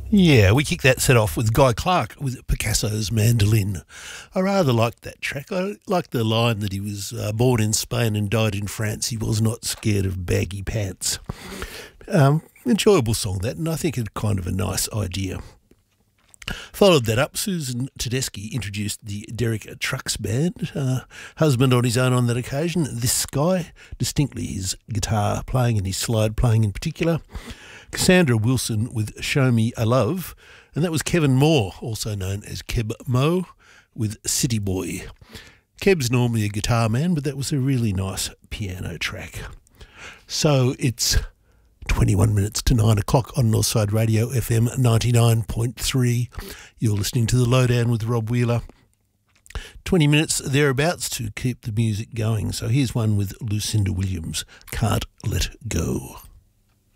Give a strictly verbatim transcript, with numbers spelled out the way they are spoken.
Yeah, we kicked that set off with Guy Clark with Picasso's Mandolin. I rather liked that track. I liked the line that he was uh, born in Spain and died in France. He was not scared of baggy pants. Um, enjoyable song, that, and I think it's kind of a nice idea. Followed that up, Susan Tedeschi introduced the Derek Trucks Band, uh, husband on his own on that occasion. This guy, distinctly his guitar playing and his slide playing in particular. Cassandra Wilson with Show Me a Love, and that was Kevin Moore, also known as Keb Mo, with City Boy. Keb's normally a guitar man, but that was a really nice piano track. So it's twenty-one minutes to nine o'clock on Northside Radio F M ninety-nine point three. You're listening to The Lowdown with Rob Wheeler. twenty minutes thereabouts to keep the music going. So here's one with Lucinda Williams, Can't Let Go.